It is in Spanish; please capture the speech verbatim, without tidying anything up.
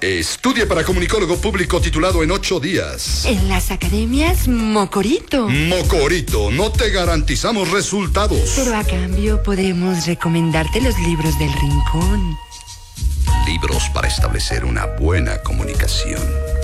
Estudie para comunicólogo público titulado en ocho días. En las academias Mocorito. Mocorito, no te garantizamos resultados. Pero a cambio podemos recomendarte los libros del rincón. Libros para establecer una buena comunicación.